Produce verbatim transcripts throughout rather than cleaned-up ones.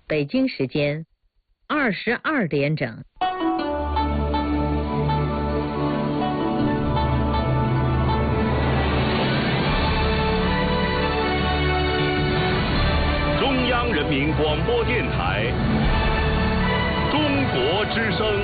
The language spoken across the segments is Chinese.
北京时间二十二点整。 中央人民广播电台中国之声。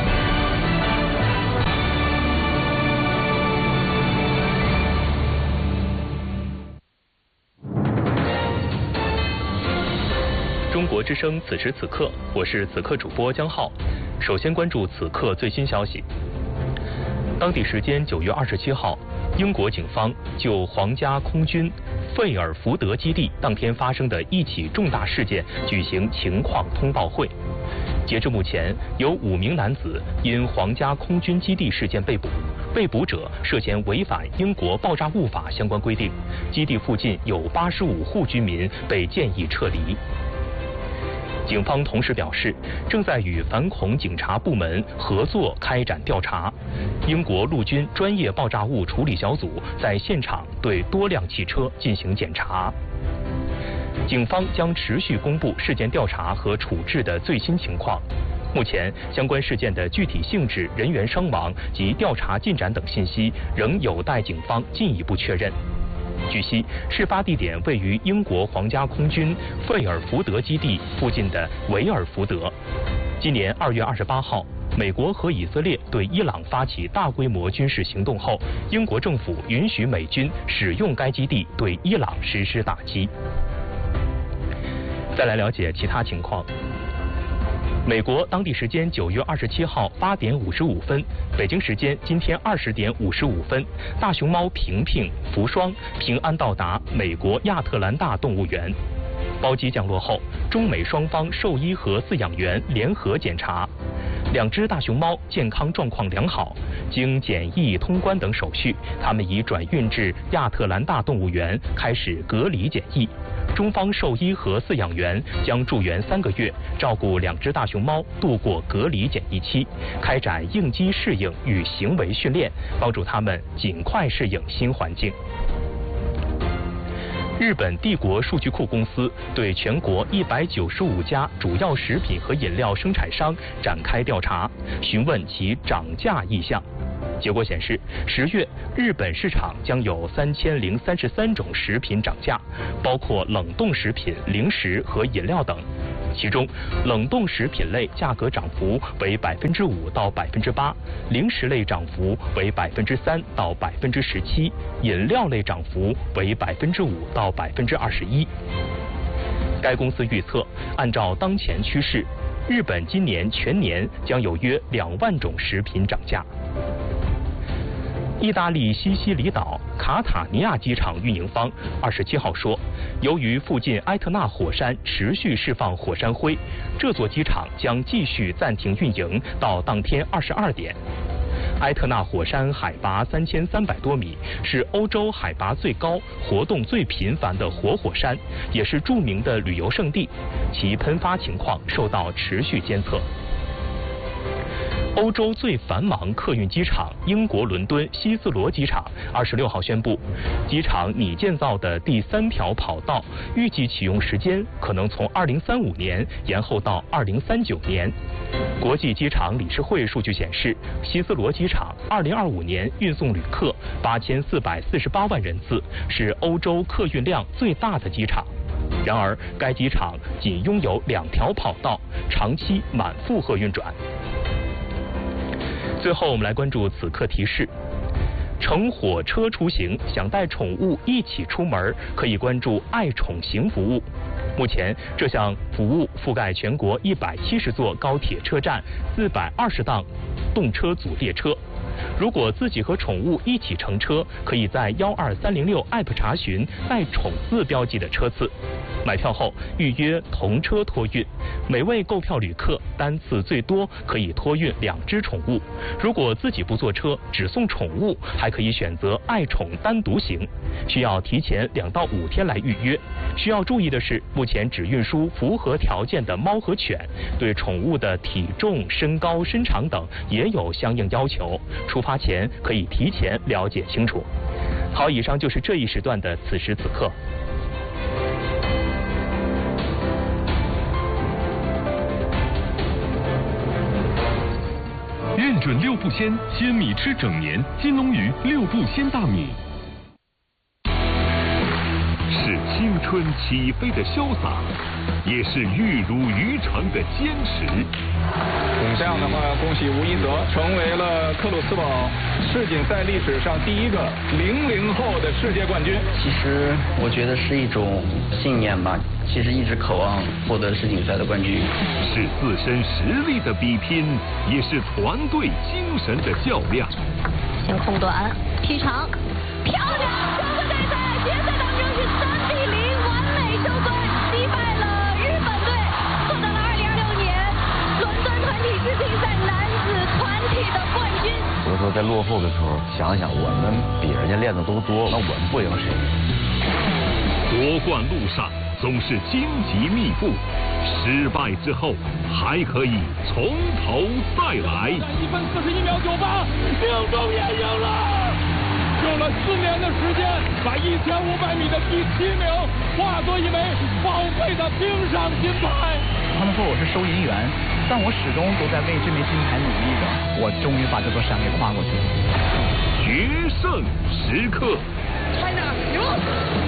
中国之声此时此刻，我是此刻主播江浩。首先关注此刻最新消息。当地时间九月二十七号，英国警方就皇家空军费尔福德基地当天发生的一起重大事件举行情况通报会。截至目前，有五名男子因皇家空军基地事件被捕，被捕者涉嫌违反英国爆炸物法相关规定。基地附近有八十五户居民被建议撤离。警方同时表示，正在与反恐警察部门合作开展调查。英国陆军专业爆炸物处理小组在现场对多辆汽车进行检查。警方将持续公布事件调查和处置的最新情况。目前，相关事件的具体性质、人员伤亡及调查进展等信息仍有待警方进一步确认。据悉，事发地点位于英国皇家空军费尔福德基地附近的维尔福德。今年二月二十八号，美国和以色列对伊朗发起大规模军事行动后，英国政府允许美军使用该基地对伊朗实施打击。再来了解其他情况。美国当地时间九月二十七号八点五十五分，北京时间今天二十点五十五分，大熊猫平平、福双平安到达美国亚特兰大动物园。包机降落后，中美双方兽医和饲养员联合检查，两只大熊猫健康状况良好，经检疫通关等手续，它们已转运至亚特兰大动物园开始隔离检疫。中方兽医和饲养员将驻园三个月，照顾两只大熊猫度过隔离检疫期，开展应激适应与行为训练，帮助它们尽快适应新环境。日本帝国数据库公司对全国一百九十五家主要食品和饮料生产商展开调查，询问其涨价意向。结果显示，十月日本市场将有三千零三十三种食品涨价，包括冷冻食品、零食和饮料等。其中，冷冻食品类价格涨幅为百分之五到百分之八，零食类涨幅为百分之三到百分之十七，饮料类涨幅为百分之五到百分之二十一。该公司预测，按照当前趋势，日本今年全年将有约两万种食品涨价。意大利西西里岛卡塔尼亚机场运营方二十七号说，由于附近埃特纳火山持续释放火山灰，这座机场将继续暂停运营到当天二十二点。埃特纳火山海拔三千三百多米，是欧洲海拔最高、活动最频繁的活火山，也是著名的旅游胜地，其喷发情况受到持续监测。欧洲最繁忙客运机场英国伦敦希斯罗机场二十六号宣布，机场拟建造的第三条跑道预计启用时间可能从二零三五年延后到二零三九年。国际机场理事会数据显示，希斯罗机场二零二五年运送旅客八千四百四十八万人次，是欧洲客运量最大的机场。然而，该机场仅拥有两条跑道，长期满负荷运转。最后，我们来关注此刻提示：乘火车出行，想带宠物一起出门，可以关注爱宠行服务。目前，这项服务覆盖全国一百七十座高铁车站、四百二十档动车组列车。如果自己和宠物一起乘车，可以在幺二三零六 App 查询带宠字标记的车次。买票后预约同车托运，每位购票旅客单次最多可以托运两只宠物。如果自己不坐车，只送宠物，还可以选择爱宠单独行，需要提前两到五天来预约。需要注意的是，目前只运输符合条件的猫和犬，对宠物的体重、身高、身长等也有相应要求。出发前可以提前了解清楚。好，以上就是这一时段的此时此刻。 准六步鲜，鲜米吃整年。金龙鱼六步鲜大米。 是青春起飞的潇洒，也是玉如渔场的坚持。 这样的话，恭喜吴一泽成为了克鲁斯堡世锦赛历史上第一个零零后的世界冠军。 其实我觉得是一种信念吧，其实一直渴望获得世锦赛的冠军。 是自身实力的比拼，也是团队精神的较量。 先空短劈长，漂亮！中国队在决赛当中是三比零完美收官，击败了日本队，获得了二零二六年伦敦团体世锦赛男子团体的冠军。 有的时候在落后的时候，想想我们比人家练的都多，那我们不赢谁？ 夺冠路上总是荆棘密布，失败之后还可以从头再来。 一分四十一秒九八，命中也赢了。用了四年的时间，把一千五百米的第七名化作一枚宝贵的冰上金牌。 他们说我是收银员，但我始终都在为这枚金牌努力着。我终于把这座山给跨过去了。 决胜时刻。 China 赢了。